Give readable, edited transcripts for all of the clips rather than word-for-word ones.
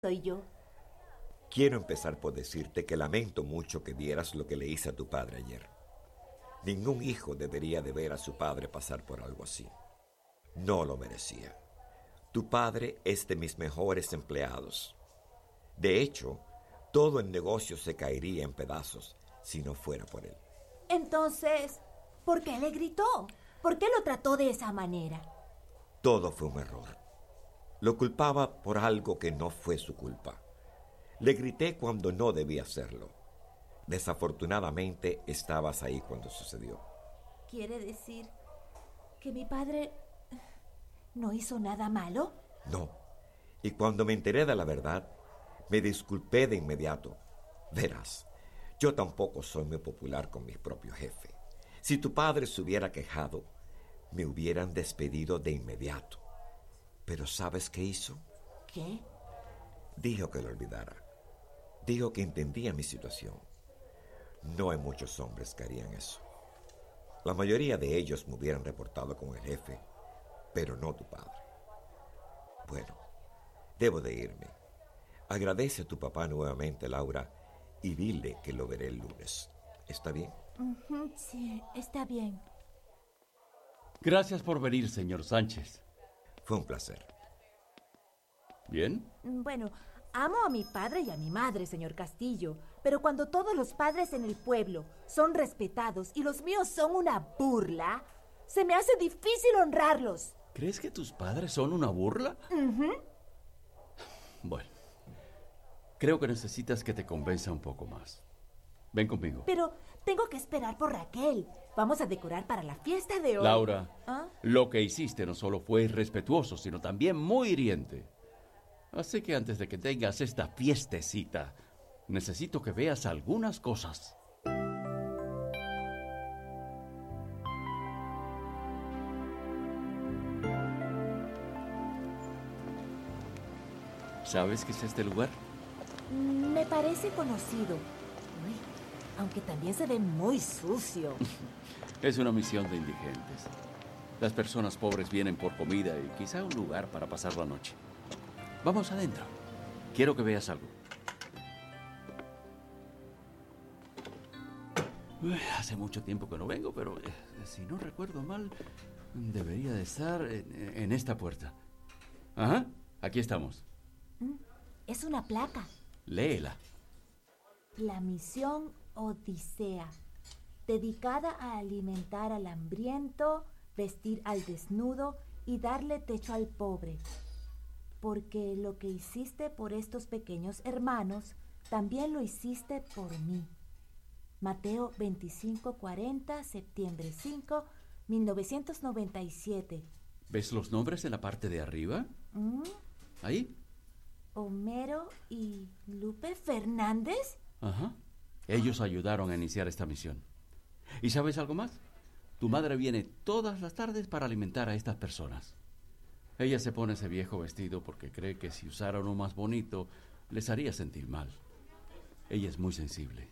soy yo. Quiero empezar por decirte que lamento mucho que vieras lo que le hice a tu padre ayer. Ningún hijo debería de ver a su padre pasar por algo así. No lo merecía. Tu padre es de mis mejores empleados. De hecho, todo el negocio se caería en pedazos si no fuera por él. Entonces, ¿por qué le gritó? ¿Por qué lo trató de esa manera? Todo fue un error. Lo culpaba por algo que no fue su culpa. Le grité cuando no debía hacerlo. Desafortunadamente, estabas ahí cuando sucedió. ¿Quiere decir que mi padre no hizo nada malo? No. Y cuando me enteré de la verdad, me disculpé de inmediato. Verás, yo tampoco soy muy popular con mi propio jefe. Si tu padre se hubiera quejado, me hubieran despedido de inmediato. Pero ¿sabes qué hizo? ¿Qué? Dijo que lo olvidara. Dijo que entendía mi situación. No hay muchos hombres que harían eso. La mayoría de ellos me hubieran reportado con el jefe, pero no tu padre. Bueno, debo de irme. Agradece a tu papá nuevamente, Laura, y dile que lo veré el lunes. ¿Está bien? Sí, está bien. Gracias por venir, señor Sánchez. Fue un placer. ¿Bien? Bueno, amo a mi padre y a mi madre, señor Castillo, pero cuando todos los padres en el pueblo son respetados y los míos son una burla, se me hace difícil honrarlos. ¿Crees que tus padres son una burla? Bueno, creo que necesitas que te convenza un poco más. Ven conmigo. Pero tengo que esperar por Raquel. Vamos a decorar para la fiesta de hoy. Laura, ¿Ah? lo que hiciste no solo fue irrespetuoso, sino también muy hiriente. Así que antes de que tengas esta fiestecita, necesito que veas algunas cosas. ¿Sabes qué es este lugar? Me parece conocido. Uy, aunque también se ve muy sucio. Es una misión de indigentes. Las personas pobres vienen por comida y quizá un lugar para pasar la noche. Vamos adentro. Quiero que veas algo. Hace mucho tiempo que no vengo, pero si no recuerdo mal, debería de estar en esta puerta. Ajá, aquí estamos. Es una placa. Léela. La misión Odisea, dedicada a alimentar al hambriento, vestir al desnudo y darle techo al pobre. Porque lo que hiciste por estos pequeños hermanos, también lo hiciste por mí. Mateo 25:40, septiembre 5, 1997. ¿Ves los nombres en la parte de arriba? ¿Ahí? Homero y Lupe Fernández. Ajá. Ellos ayudaron a iniciar esta misión. ¿Y sabes algo más? Tu madre viene todas las tardes para alimentar a estas personas. Ella se pone ese viejo vestido porque cree que si usara uno más bonito, les haría sentir mal. Ella es muy sensible.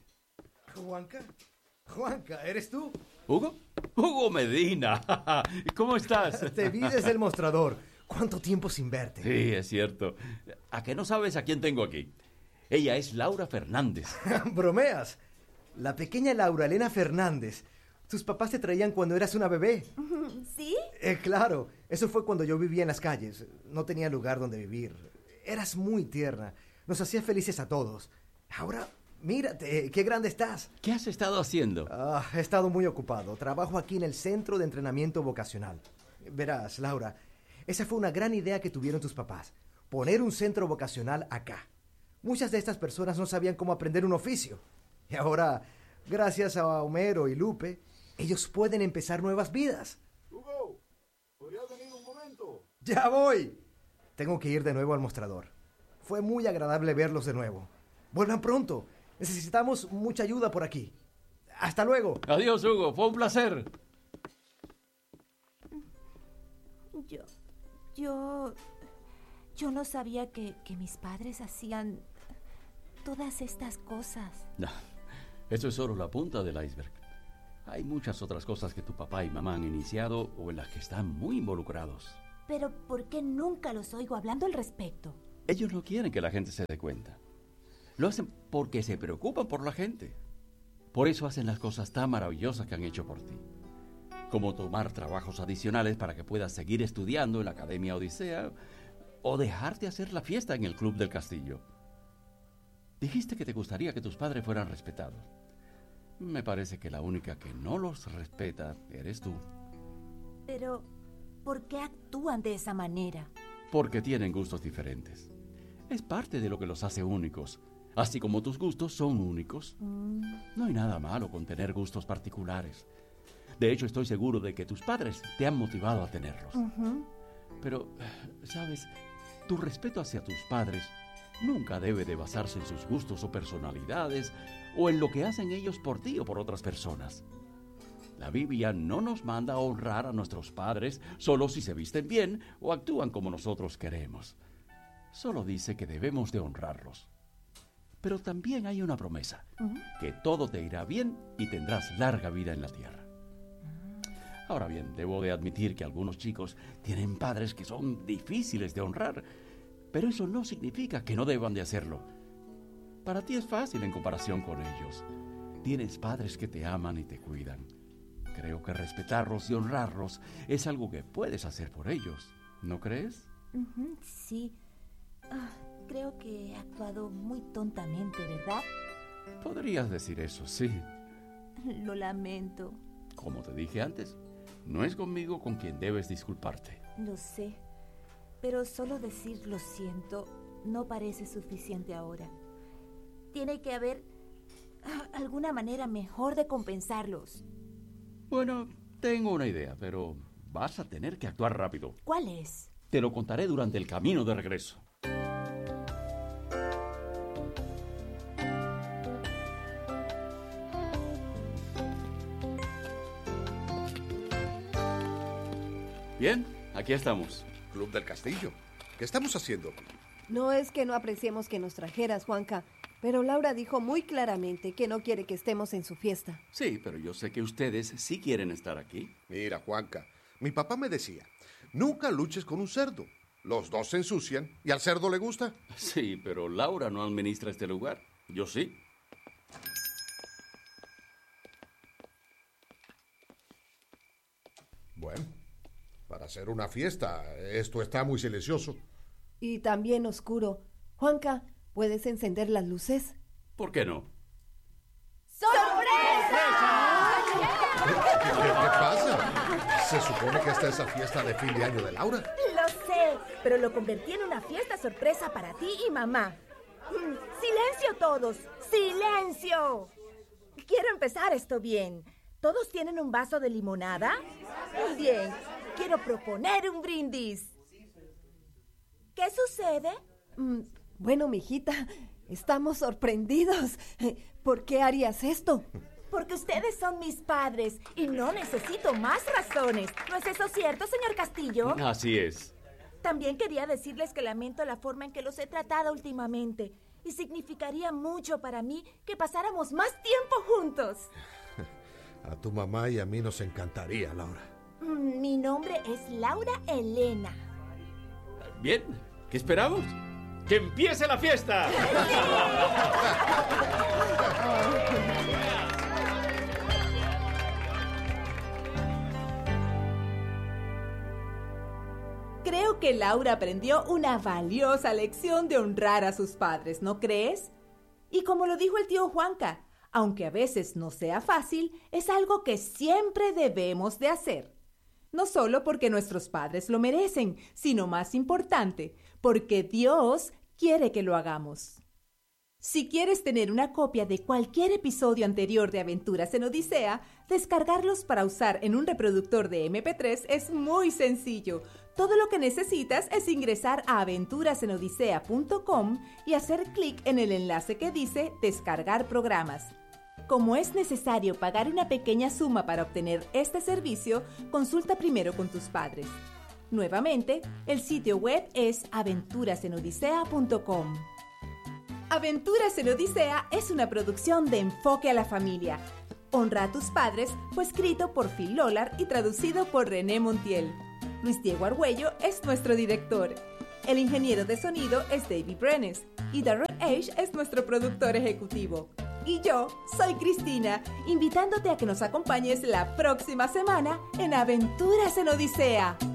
Juanca, ¿eres tú? ¿Hugo? ¡Hugo Medina! ¿Cómo estás? Te vi desde el mostrador. ¿Cuánto tiempo sin verte? Sí, es cierto. ¿A qué no sabes a quién tengo aquí? Ella es Laura Fernández. Bromeas. La pequeña Laura Elena Fernández. Tus papás te traían cuando eras una bebé. ¿Sí? Claro, eso fue cuando yo vivía en las calles. No tenía lugar donde vivir. Eras muy tierna. Nos hacías felices a todos. Ahora, mírate, qué grande estás. ¿Qué has estado haciendo? He estado muy ocupado. Trabajo aquí en el Centro de Entrenamiento Vocacional. Verás, Laura, esa fue una gran idea que tuvieron tus papás. Poner un centro vocacional acá. Muchas de estas personas no sabían cómo aprender un oficio. Y ahora, gracias a Homero y Lupe, ellos pueden empezar nuevas vidas. Hugo, ¿podrías venir un momento? ¡Ya voy! Tengo que ir de nuevo al mostrador. Fue muy agradable verlos de nuevo. Vuelvan pronto. Necesitamos mucha ayuda por aquí. ¡Hasta luego! Adiós, Hugo. Fue un placer. Yo no sabía que mis padres hacían todas estas cosas. No, eso es solo la punta del iceberg. Hay muchas otras cosas que tu papá y mamá han iniciado o en las que están muy involucrados. Pero ¿por qué nunca los oigo hablando al respecto? Ellos no quieren que la gente se dé cuenta. Lo hacen porque se preocupan por la gente. Por eso hacen las cosas tan maravillosas que han hecho por ti. Como tomar trabajos adicionales para que puedas seguir estudiando en la Academia Odisea o dejarte hacer la fiesta en el Club del Castillo. Dijiste que te gustaría que tus padres fueran respetados. Me parece que la única que no los respeta eres tú. Pero, ¿por qué actúan de esa manera? Porque tienen gustos diferentes. Es parte de lo que los hace únicos. Así como tus gustos son únicos. No hay nada malo con tener gustos particulares. De hecho, estoy seguro de que tus padres te han motivado a tenerlos. Pero, ¿sabes? Tu respeto hacia tus padres nunca debe de basarse en sus gustos o personalidades o en lo que hacen ellos por ti o por otras personas. La Biblia no nos manda a honrar a nuestros padres solo si se visten bien o actúan como nosotros queremos. Solo dice que debemos de honrarlos. Pero también hay una promesa, que todo te irá bien y tendrás larga vida en la tierra. Ahora bien, debo de admitir que algunos chicos tienen padres que son difíciles de honrar, pero eso no significa que no deban de hacerlo. Para ti es fácil en comparación con ellos. Tienes padres que te aman y te cuidan. Creo que respetarlos y honrarlos es algo que puedes hacer por ellos, ¿no crees? Sí. Creo que he actuado muy tontamente, ¿verdad? Podrías decir eso, sí. Lo lamento. Como te dije antes, no es conmigo con quien debes disculparte. Lo sé, pero solo decir lo siento no parece suficiente ahora. Tiene que haber alguna manera mejor de compensarlos. Bueno, tengo una idea, pero vas a tener que actuar rápido. ¿Cuál es? Te lo contaré durante el camino de regreso. Bien, aquí estamos. Club del Castillo. ¿Qué estamos haciendo aquí? No es que no apreciemos que nos trajeras, Juanca, pero Laura dijo muy claramente que no quiere que estemos en su fiesta. Sí, pero yo sé que ustedes sí quieren estar aquí. Mira, Juanca, mi papá me decía, nunca luches con un cerdo. Los dos se ensucian y al cerdo le gusta. Sí, pero Laura no administra este lugar. Yo sí. Bueno, para hacer una fiesta, esto está muy silencioso. Y también oscuro. Juanca, ¿puedes encender las luces? ¿Por qué no? ¿Qué pasa? Se supone que esta es la fiesta de fin de año de Laura. Lo sé, pero lo convertí en una fiesta sorpresa para ti y mamá. ¡Silencio todos! ¡Silencio! Quiero empezar esto bien. ¿Todos tienen un vaso de limonada? Bien, quiero proponer un brindis. ¿Qué sucede? Bueno, mijita, estamos sorprendidos. ¿Por qué harías esto? Porque ustedes son mis padres y no necesito más razones. ¿No es eso cierto, señor Castillo? Así es. También quería decirles que lamento la forma en que los he tratado últimamente. Y significaría mucho para mí que pasáramos más tiempo juntos. A tu mamá y a mí nos encantaría, Laura. Mi nombre es Laura Elena. Bien, ¿qué esperamos? ¡Que empiece la fiesta! Creo que Laura aprendió una valiosa lección de honrar a sus padres, ¿no crees? Y como lo dijo el tío Juanca, aunque a veces no sea fácil, es algo que siempre debemos de hacer. No solo porque nuestros padres lo merecen, sino más importante, porque Dios quiere que lo hagamos. Si quieres tener una copia de cualquier episodio anterior de Aventuras en Odisea, descargarlos para usar en un reproductor de MP3 es muy sencillo. Todo lo que necesitas es ingresar a aventurasenodisea.com y hacer clic en el enlace que dice Descargar programas. Como es necesario pagar una pequeña suma para obtener este servicio, consulta primero con tus padres. Nuevamente, el sitio web es aventurasenodisea.com. Aventuras en Odisea es una producción de Enfoque a la Familia. Honra a tus padres fue escrito por Phil Lollard y traducido por René Montiel. Luis Diego Argüello es nuestro director. El ingeniero de sonido es David Brenes y Darren Age es nuestro productor ejecutivo. Y yo soy Cristina, invitándote a que nos acompañes la próxima semana en Aventuras en Odisea.